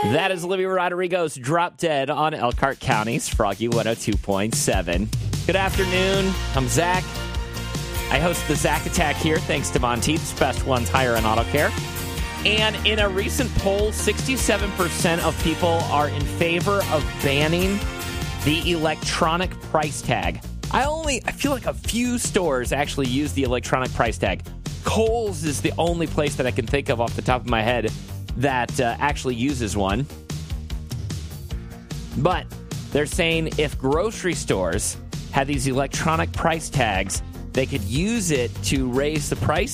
That is Olivia Rodrigo's Drop Dead on Elkhart County's Froggy 102.7. Good afternoon. I'm Zach. I host the Zach Attack here, thanks to Monteith's Best One Tire and Auto Care. And in a recent poll, 67% of people are in favor of banning the electronic price tag. I feel like a few stores actually use the electronic price tag. Kohl's is the only place that I can think of off the top of my head that actually uses one. But they're saying if grocery stores had these electronic price tags, they could use it to raise the price